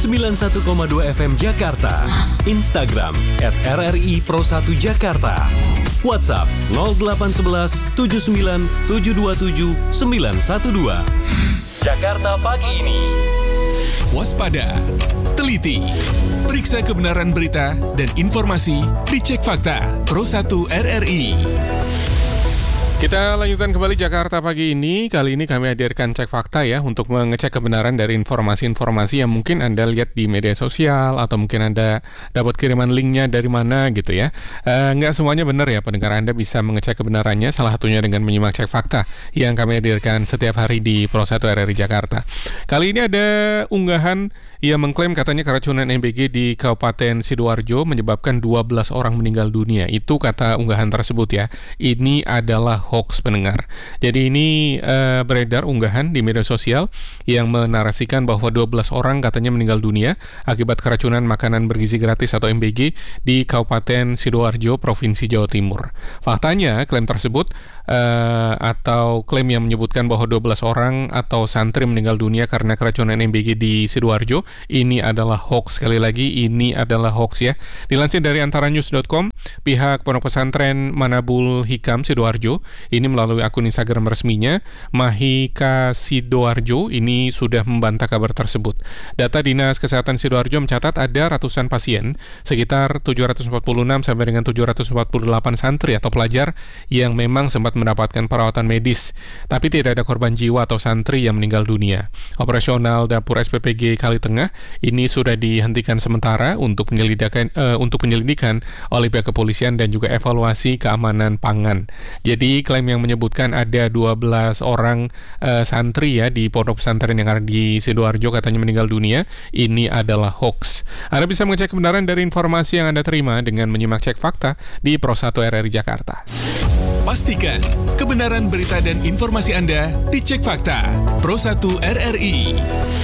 91,2 FM Jakarta. Instagram @RRI Pro 1 Jakarta. WhatsApp 0811 79 727 912. Jakarta pagi ini. Waspada, teliti, periksa kebenaran berita dan informasi, dicek fakta. Pro 1 RRI. Kita lanjutkan kembali Jakarta pagi ini. Kali ini kami hadirkan cek fakta ya, untuk mengecek kebenaran dari informasi-informasi yang mungkin Anda lihat di media sosial, atau mungkin Anda dapat kiriman linknya dari mana gitu ya. Nggak semuanya benar ya, pendengar. Anda bisa mengecek kebenarannya, salah satunya dengan menyimak cek fakta yang kami hadirkan setiap hari di Pro 1 RRI Jakarta. Kali ini ada unggahan yang mengklaim katanya keracunan MBG di Kabupaten Sidoarjo menyebabkan 12 orang meninggal dunia. Itu kata unggahan tersebut ya. Ini adalah hoax, pendengar. Jadi ini beredar unggahan di media sosial yang menarasikan bahwa 12 orang katanya meninggal dunia akibat keracunan makanan bergizi gratis atau MBG di Kabupaten Sidoarjo, Provinsi Jawa Timur. Faktanya, klaim tersebut atau klaim yang menyebutkan bahwa 12 orang atau santri meninggal dunia karena keracunan MBG di Sidoarjo, ini adalah hoax. Sekali lagi, ini adalah hoax ya. Dilansir dari antaranews.com, pihak Pondok Pesantren Manabul Hikam Sidoarjo ini melalui akun Instagram resminya, Mahika Sidoarjo, ini sudah membantah kabar tersebut. Data Dinas Kesehatan Sidoarjo mencatat ada ratusan pasien, sekitar 746 sampai dengan 748 santri atau pelajar yang memang sempat mendapatkan perawatan medis, tapi tidak ada korban jiwa atau santri yang meninggal dunia. Operasional dapur SPPG Kalitengah ini sudah dihentikan sementara untuk penyelidikan oleh pihak kepolisian dan juga evaluasi keamanan pangan. Jadi klaim yang menyebutkan ada 12 orang santri ya di pondok pesantren yang ada di Sidoarjo katanya meninggal dunia, ini adalah hoax. Anda bisa mengecek kebenaran dari informasi yang Anda terima dengan menyimak cek fakta di Pro 1 RRI Jakarta. Pastikan kebenaran berita dan informasi Anda dicek fakta. Pro 1 RRI.